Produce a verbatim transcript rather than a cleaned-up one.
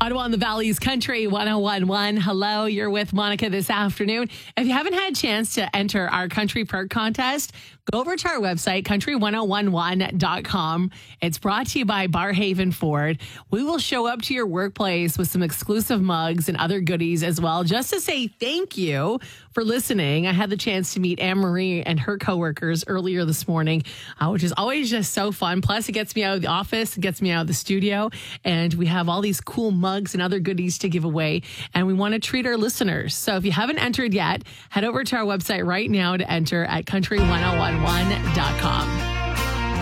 Ottawa and the Valley's Country one oh one one. Hello, you're with Monica this afternoon. If you haven't had a chance to enter our Country Perk contest, go over to our website, country one oh one one dot com. It's brought to you by Barhaven Ford. We will show up to your workplace with some exclusive mugs and other goodies as well, just to say thank you for listening. I had the chance to meet Anne-Marie and her coworkers earlier this morning, uh, which is always just so fun. Plus, it gets me out of the office, it gets me out of the studio, and we have all these cool mugs and other goodies to give away, and we want to treat our listeners. So if you haven't entered yet, head over to our website right now to enter at country one oh one one dot com.